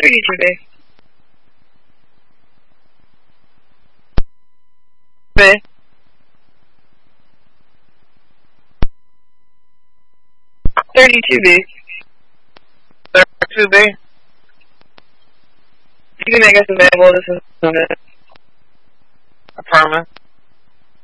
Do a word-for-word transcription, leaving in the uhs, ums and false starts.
thirty-two B. B. thirty-two B. thirty-two B. You can make us available this is Affirmative.